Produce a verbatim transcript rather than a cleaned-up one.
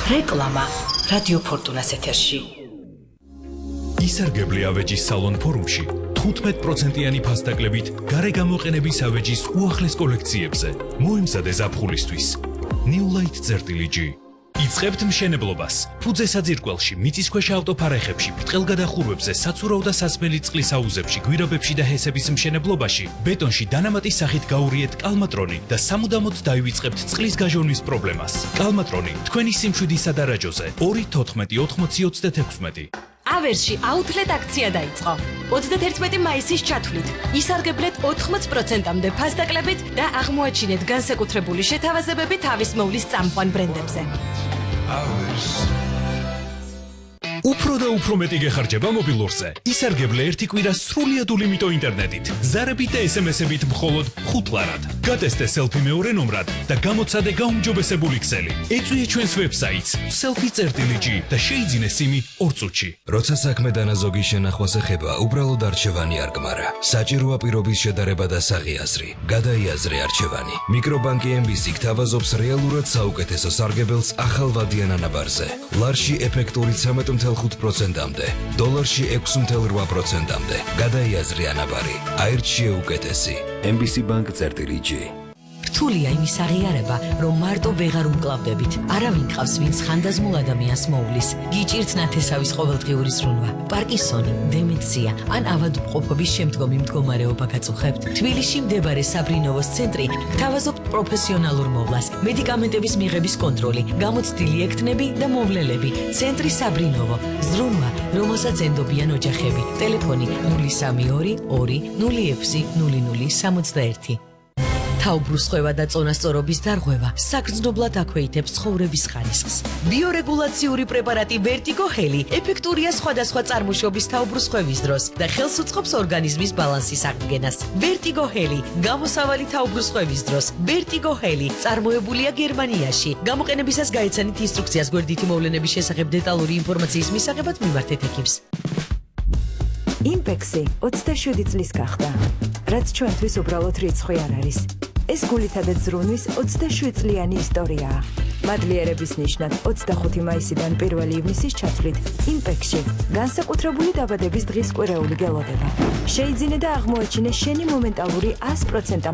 რეკლამა რადიო ფორტუნას ეთერში. ისარგებლე ავეჯის სალონ ფორუმში თხუთმეტ პროცენტიანი ფასდაკლებით გარე გამოყენების ავეჯის უახლეს კოლექციებზე. მოემზადე ზაფხულისთვის. New Light წერტილი-G. იწყებთ მშენებლობას. ფუძე საძირკველში, მიწისქვეშა ავტოფარეხებში, ბრტყელგადახურვებზე, საცურაო და სასმელი წყლის აუზებში, გვირაბებში და ჰესების მშენებლობაში, ბეტონში დანამატის სახით გაურიეთ კალმატრონი და სამუდამოდ დაივიწყებთ წყლის გაჟონვის პრობლემას. კალმატრონი თქვენი სიმშვიდისა და რაჯოზე ორი თოთხმეტი ოთხმოცი ოცდათექვსმეტი. ავერსში აუთლეტ აქცია დაიწყო. ოცდაათერთმეტი მაისის ჩათვლით ისარგებლეთ ოთხმოც პროცენტამდე ფასდაკლებით და აღმოაჩინეთ განსაკუთრებული შეთავაზებები თავის მოვლის წამყვან ბრენდებზე. უფრო და უფრო მეტი გეხარჯება მობილურზე. ისარგებლე ერთი კვირა სრულიად ულიმიტო ინტერნეტით, ზარებით და ესემესებით მხოლოდ ხუთ ლარად. გატესტე სელფი მეორე ნომრად და გამოცადე გაუმჯობესებული ქსელი. ეწვიე ჩვენს ვებსაიტს selfie.G და შეიძინე სიმი ორ წუთში. როცა საქმე დანაზოგის შენახვას ეხება, უბრალოდ არჩევანი არ გმარა. საჭიროა პირობის შედარება და საღიაზრი. გადაიაზრე არჩევანი. მიკრობანკი ემ ბი სი გთავაზობს რეალურად საუკეთესო სარგებელს ახალ ვადიან ანაბარზე. ლარში ეფექტური ცამეტ ხუთ პროცენტამდე, დოლარში ექვსი ათეული რვა პროცენტამდე. გადაიაზრე ანაბარი. აირჩიე უკეთესი. ემ ბი სი ბანკ.G. რთულია იმის აღიარება, რომ მარტო ვეღარ უმკლავდებით. არავინ ყავს, ვინც ხანდაზმულ ადამიანს მოუვლის. გიჭირთ ნათესავის ყოველდღიური ზრუნვა, პარკინსონი, დემენცია ან ავადმყოფობის შემდგომი მდგომარეობა გაწუხებთ. თბილისში მდებარე საბრინოვოს ცენტრი გთავაზობთ პროფესიონალურ მოვლას, მედიკამენტების მიღების კონტროლი, გამოცდილი ექთნები და მოვლელები. ცენტრი საბრინოვო, ზრუნვა, რომელსაც ენდობიან ოჯახები. ტელეფონი ნული სამი ორი ორი ნული ექვსი ნული ნული სამოცდაერთი. თავბრუსხვევა და წონასწორობის დარღვევა საგრძნობლად აქვეითებს ცხოვრების ხარისხს. ბიორეგულაციური პრეპარატი Vertigo Heli ეფექტურია სხვადასხვა წარმოშობის თავბრუსხვევის დროს და ხელს უწყობს ორგანიზმის ბალანსის აღდგენას. Vertigo Heli გამოსავალი თავბრუსხვევის დროს. Vertigo Heli წარმოებულია გერმანიაში. გამოყენებისას გაეცანით ინსტრუქციას გვერდითი მოვლენების შესახებ დეტალური ინფორმაციის მისაღებად მიმართეთ ექიმს. იმპექსი ოცდაშვიდი წლის გახდა, რაც ჩვენთვის უბრალოდ რიცხვი არ არის. ეს გულითადაც ზრუნვის ოცდაშვიდ წლიანი ისტორიაა. მადლიერების ნიშნად ოცდახუთი მაისიდან პირველი ივნისის ჩათვლით იმპექსში განსაკუთრებული დაბადების დღის კვირეული გელოდება. შეიძინე და აღმოაჩინე შენი მომენტალური ას პროცენტ